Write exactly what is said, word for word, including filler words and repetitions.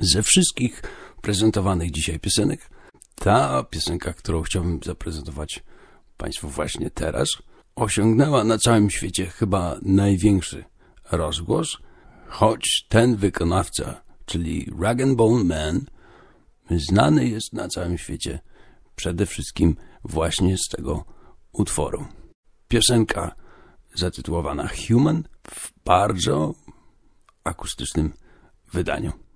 Ze wszystkich prezentowanych dzisiaj piosenek, ta piosenka, którą chciałbym zaprezentować Państwu właśnie teraz, osiągnęła na całym świecie chyba największy rozgłos, choć ten wykonawca, czyli Rag and Bone Man, znany jest na całym świecie przede wszystkim właśnie z tego utworu. Piosenka zatytułowana Human w bardzo akustycznym wydaniu.